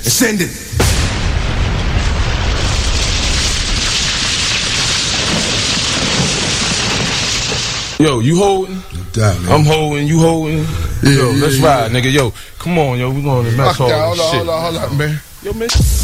Send it. Yo, you holding? I'm holding, you holding. Yo, let's ride, nigga. Yo, come on, yo, we going to match all this shit. Hold on, man. Yo, man.